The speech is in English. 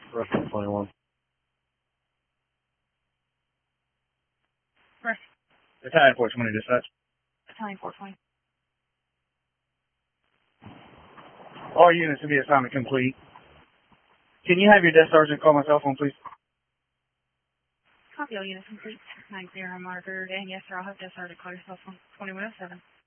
Russell 21. Battalion 420 dispatch. Battalion 420. All units to be assignment complete. Can you have your desk sergeant call my cell phone, please? Copy, all units complete. 90 monitored, and yes, sir, I'll have Desk Sergeant call your cell phone. 2107.